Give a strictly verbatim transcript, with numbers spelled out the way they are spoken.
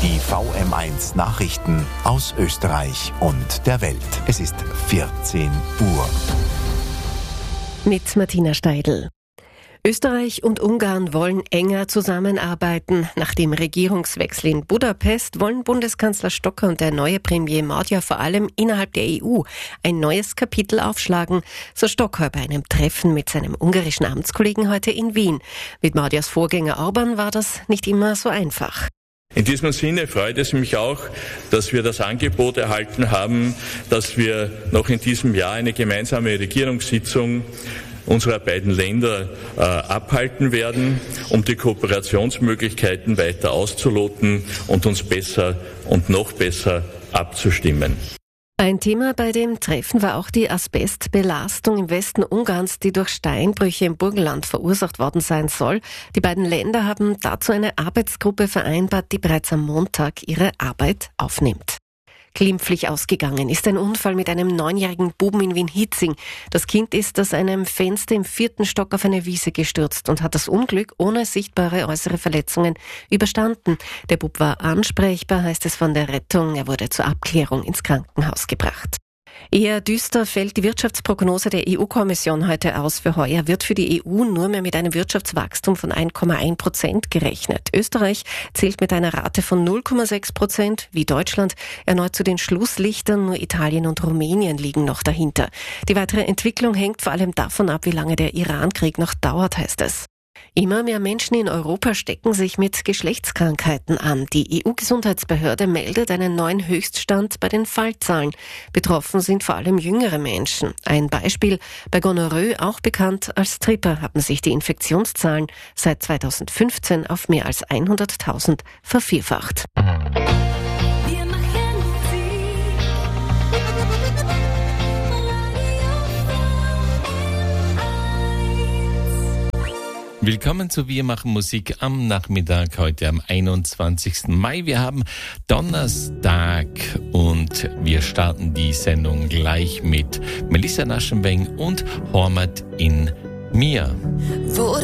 Die V M eins Nachrichten aus Österreich und der Welt. Es ist vierzehn Uhr. Mit Martina Steidl. Österreich und Ungarn wollen enger zusammenarbeiten. Nach dem Regierungswechsel in Budapest wollen Bundeskanzler Stocker und der neue Premier Magyar vor allem innerhalb der E U ein neues Kapitel aufschlagen, so Stocker bei einem Treffen mit seinem ungarischen Amtskollegen heute in Wien. Mit Magyars Vorgänger Orbán war das nicht immer so einfach. In diesem Sinne freut es mich auch, dass wir das Angebot erhalten haben, dass wir noch in diesem Jahr eine gemeinsame Regierungssitzung unserer beiden Länder äh, abhalten werden, um die Kooperationsmöglichkeiten weiter auszuloten und uns besser und noch besser abzustimmen. Ein Thema bei dem Treffen war auch die Asbestbelastung im Westen Ungarns, die durch Steinbrüche im Burgenland verursacht worden sein soll. Die beiden Länder haben dazu eine Arbeitsgruppe vereinbart, die bereits am Montag ihre Arbeit aufnimmt. Glimpflich ausgegangen ist ein Unfall mit einem neunjährigen Buben in Wien-Hietzing. Das Kind ist aus einem Fenster im vierten Stock auf eine Wiese gestürzt und hat das Unglück ohne sichtbare äußere Verletzungen überstanden. Der Bub war ansprechbar, heißt es von der Rettung. Er wurde zur Abklärung ins Krankenhaus gebracht. Eher düster fällt die Wirtschaftsprognose der E U-Kommission heute aus. Für heuer wird für die E U nur mehr mit einem Wirtschaftswachstum von eins Komma eins Prozent gerechnet. Österreich zählt mit einer Rate von null Komma sechs Prozent, wie Deutschland erneut zu den Schlusslichtern. Nur Italien und Rumänien liegen noch dahinter. Die weitere Entwicklung hängt vor allem davon ab, wie lange der Iran-Krieg noch dauert, heißt es. Immer mehr Menschen in Europa stecken sich mit Geschlechtskrankheiten an. Die E U-Gesundheitsbehörde meldet einen neuen Höchststand bei den Fallzahlen. Betroffen sind vor allem jüngere Menschen. Ein Beispiel: Bei Gonorrhoe, auch bekannt als Tripper, haben sich die Infektionszahlen seit zweitausendfünfzehn auf mehr als hunderttausend vervierfacht. Willkommen zu Wir machen Musik am Nachmittag, heute am einundzwanzigsten Mai. Wir haben Donnerstag und wir starten die Sendung gleich mit Melissa Naschenweng und Hormat in mir. Wo